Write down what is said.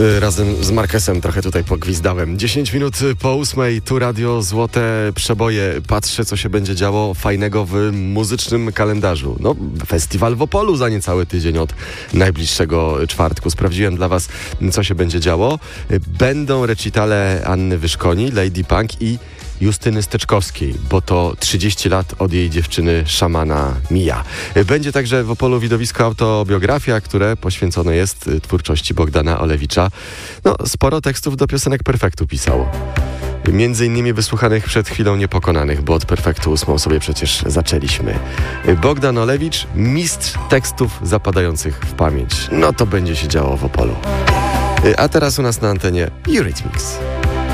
Razem z Marquesem trochę tutaj pogwizdałem. 10 minut po 8, tu Radio Złote Przeboje. Patrzę, co się będzie działo fajnego w muzycznym kalendarzu. No, festiwal w Opolu za niecały tydzień od najbliższego czwartku. Sprawdziłem dla was, co się będzie działo. Będą recitale Anny Wyszkoni, Lady Punk i Justyny Steczkowskiej, bo to 30 lat od jej dziewczyny Szamana mija. Będzie także w Opolu widowisko Autobiografia, które poświęcone jest twórczości Bogdana Olewicza. No, sporo tekstów do piosenek Perfektu pisał. Między innymi wysłuchanych przed chwilą Niepokonanych, bo od Perfektu 8 sobie przecież zaczęliśmy. Bogdan Olewicz, mistrz tekstów zapadających w pamięć. No to będzie się działo w Opolu. A teraz u nas na antenie Eurythmics.